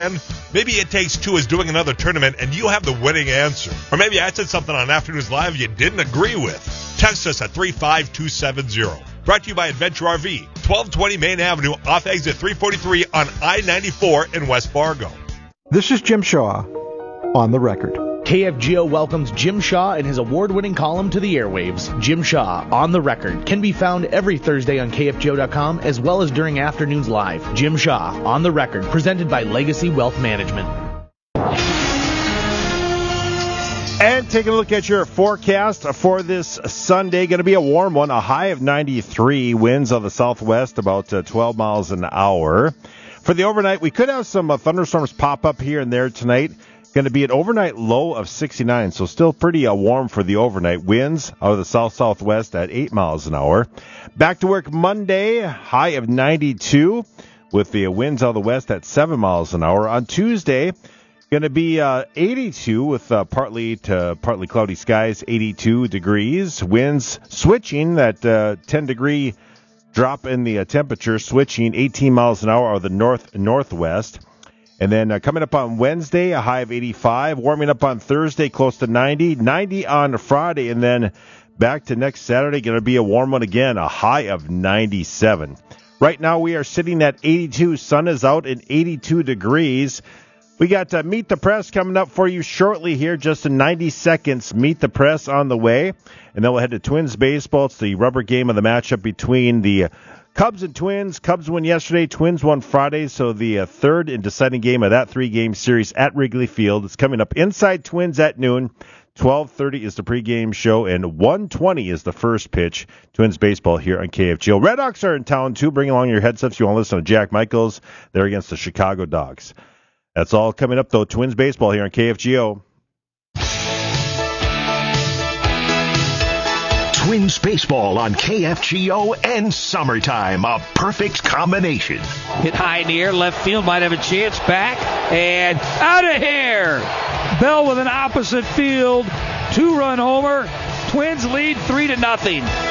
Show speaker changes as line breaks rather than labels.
And maybe It Takes Two is doing another tournament and you have the winning answer. Or maybe I said something on Afternoons Live you didn't agree with. Text us at 35270. Brought to you by Adventure RV, 1220 Main Avenue off exit 343 on I-94 in West Fargo.
This is Jim Shaw on the record.
KFGO welcomes Jim Shaw and his award-winning column to the airwaves. Jim Shaw, On the Record, can be found every Thursday on KFGO.com as well as during Afternoons Live. Jim Shaw, On the Record, presented by Legacy Wealth Management.
And taking a look at your forecast for this Sunday, going to be a warm one, a high of 93, winds on the southwest about 12 miles an hour. For the overnight, we could have some thunderstorms pop up here and there tonight. Going to be an overnight low of 69, so still pretty warm for the overnight. Winds out of the south-southwest at 8 miles an hour. Back to work Monday, high of 92, with the winds out of the west at 7 miles an hour. On Tuesday, going to be 82 with partly cloudy skies, 82 degrees. Winds switching, that 10-degree drop in the temperature, switching 18 miles an hour out of the north-northwest. And then coming up on Wednesday, a high of 85. Warming up on Thursday, close to 90. 90 on Friday. And then back to next Saturday, going to be a warm one again, a high of 97. Right now we are sitting at 82. Sun is out at 82 degrees. We got Meet the Press coming up for you shortly here, just in 90 seconds. Meet the Press on the way. And then we'll head to Twins baseball. It's the rubber game of the matchup between the Cubs and Twins. Cubs won yesterday. Twins won Friday. So the third and deciding game of that three-game series at Wrigley Field. It's coming up inside Twins at noon. 12:30 is the pregame show, and 1:20 is the first pitch. Twins baseball here on KFGO. Red Hawks are in town, too. Bring along your headsets if you want to listen to Jack Michaels. They're against the Chicago Dogs. That's all coming up, though. Twins baseball here on KFGO.
Twins baseball on KFGO and summertime, a perfect combination.
Hit high in the air, left field might have a chance, back and out of here. Bell with an opposite field 2-run homer. Twins lead 3-0.